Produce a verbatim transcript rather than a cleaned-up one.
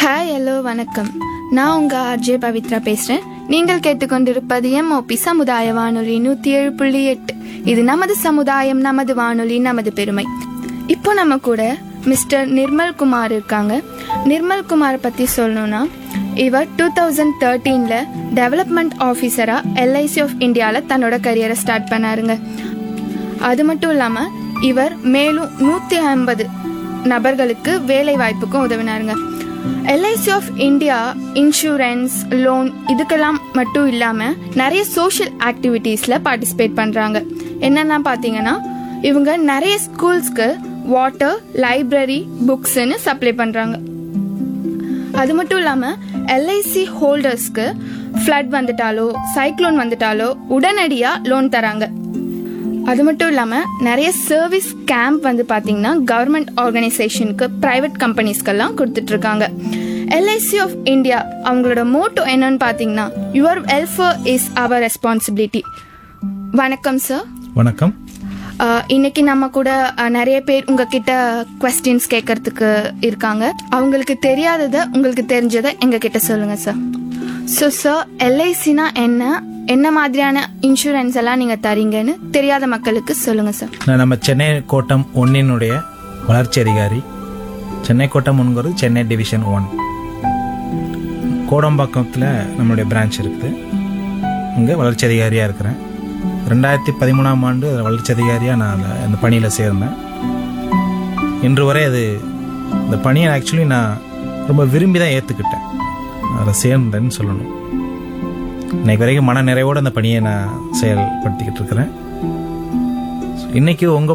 Hi hello வணக்கம். நான் உங்கள் ஆர்ஜே பவித்ரா பேசுகிறேன். நீங்கள் கேட்டுக்கொண்டிருப்பது எம்ஓபி சமுதாய வானொலி நூற்றி ஏழு புள்ளி எட்டு. இது நமது சமுதாயம், நமது வானொலி, நமது பெருமை. இப்போ நம்ம கூட மிஸ்டர் நிர்மல் குமார் இருக்காங்க. நிர்மல் குமாரை பற்றி சொல்லணும்னா, இவர் டூ தௌசண்ட் தேர்ட்டீனில் டெவலப்மெண்ட் ஆஃபீஸராக எல்ஐசி ஆஃப் இந்தியாவில் தன்னோட கரியரை ஸ்டார்ட் பண்ணாருங்க. அது மட்டும் இல்லாமல் இவர் மேலும் நூற்றி ஐம்பது நபர்களுக்கு வேலை வாய்ப்புக்கும் உதவினாருங்க. LIC of India insurance, loan இதுக்கெல்லாம் மட்டும் இல்லாமல் நிறைய சோஷியல் ஆக்டிவிட்டீஸில் பார்ட்டிசிபேட் பண்ணுறாங்க. என்னென்னா பார்த்தீங்கன்னா, இவங்க நிறைய ஸ்கூல்ஸ்க்கு வாட்டர், லைப்ரரி, புக்ஸ்ன்னு சப்ளை பண்ணுறாங்க. அது மட்டும் இல்லாமல் எல்ஐசி ஹோல்டர்ஸ்க்கு ஃப்ளட் வந்துட்டாலோ சைக்ளோன் வந்துட்டாலோ உடனடியாக லோன் தராங்க. அது மட்டும் இல்லாமல் நிறைய சர்வீஸ் கேம்ப் வந்து பார்த்தீங்கன்னா கவர்மெண்ட் ஆர்கனைசேஷனுக்கு, ப்ரைவேட் கம்பெனிஸ்க்கெல்லாம் கொடுத்துட்ருக்காங்க. எல்ஐசி ஆஃப் இந்தியா அவங்களோட மோட்டோ என்னன்னு பார்த்தீங்கன்னா, your welfare is our responsibility. வணக்கம் சார். வணக்கம். இன்னைக்கு நம்ம கூட நிறைய பேர் உங்ககிட்ட குவெஸ்டின்ஸ் கேட்கறதுக்கு இருக்காங்க. அவங்களுக்கு தெரியாததை, உங்களுக்கு தெரிஞ்சதை எங்ககிட்ட சொல்லுங்கள் சார். ஸோ சார், எல்ஐசினா என்ன, என்ன மாதிரியான இன்சூரன்ஸ் எல்லாம் நீங்கள் தரீங்கன்னு தெரியாத மக்களுக்கு சொல்லுங்கள் சார். நான் நம்ம சென்னை கோட்டம் ஒன்னினுடைய வளர்ச்சி அதிகாரி. சென்னை கோட்டம் ஒன்றுங்கிறது சென்னை டிவிஷன் ஒன். கோடம்பாக்கத்தில் நம்மளுடைய பிரான்ச் இருக்குது. இங்கே வளர்ச்சி அதிகாரியாக இருக்கிறேன். ரெண்டாயிரத்தி பதிமூணாம் ஆண்டு வளர்ச்சி அதிகாரியாக நான் அந்த பணியில் சேர்ந்தேன். இன்று வரை அது இந்த பணியை ஆக்சுவலி நான் ரொம்ப விரும்பி தான் ஏற்றுக்கிட்டேன், அதில் சேர்ந்தேன்னு சொல்லணும். இன்னைக்கு வரைக்கும் மன நிறைவோடு அந்த பணியை நான் செயல்படுத்திக்கிட்டு இருக்கிறேன். இன்னைக்கு உங்கள்